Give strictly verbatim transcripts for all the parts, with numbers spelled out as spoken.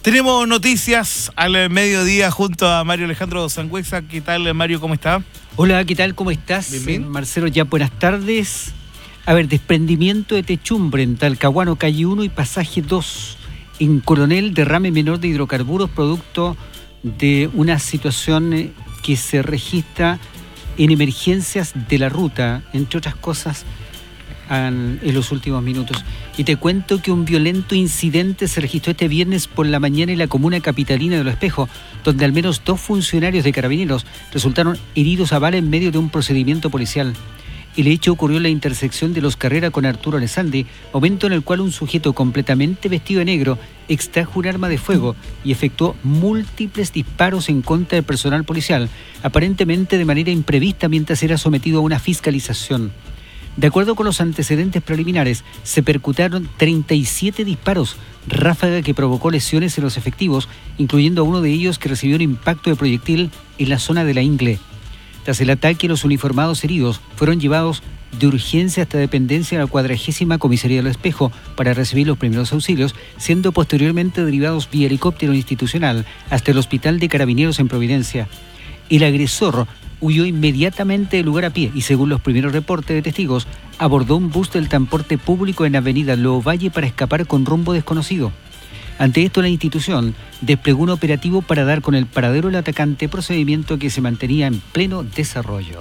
Tenemos noticias al mediodía junto a Mario Alejandro Sangüesa. ¿Qué tal, Mario? ¿Cómo está? Hola, ¿qué tal? ¿Cómo estás? Bien, bien. Marcelo, ya buenas tardes. A ver, desprendimiento de techumbre en Talcahuano, calle uno y pasaje dos. En Coronel, derrame menor de hidrocarburos producto de una situación que se registra en emergencias de la ruta, entre otras cosas, en los últimos minutos. Y te cuento que un violento incidente se registró este viernes por la mañana en la comuna capitalina de Los Espejos, donde al menos dos funcionarios de Carabineros resultaron heridos a bala en medio de un procedimiento policial. El hecho ocurrió en la intersección de Los Carrera con Arturo Alessandri, momento en el cual un sujeto completamente vestido de negro extrajo un arma de fuego y efectuó múltiples disparos en contra del personal policial, aparentemente de manera imprevista mientras era sometido a una fiscalización. De acuerdo con los antecedentes preliminares, se percutaron treinta y siete disparos, ráfaga que provocó lesiones en los efectivos, incluyendo a uno de ellos que recibió un impacto de proyectil en la zona de la ingle. Tras el ataque, los uniformados heridos fueron llevados de urgencia hasta dependencia de la cuadragésima Comisaría del Espejo para recibir los primeros auxilios, siendo posteriormente derivados vía helicóptero institucional hasta el Hospital de Carabineros en Providencia. El agresor huyó inmediatamente del lugar a pie y, según los primeros reportes de testigos, abordó un bus del transporte público en Avenida Loovalle para escapar con rumbo desconocido. Ante esto, la institución desplegó un operativo para dar con el paradero del atacante, procedimiento que se mantenía en pleno desarrollo.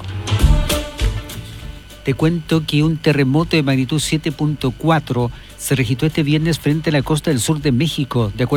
Te cuento que un terremoto de magnitud siete punto cuatro se registró este viernes frente a la costa del sur de México, de acuerdo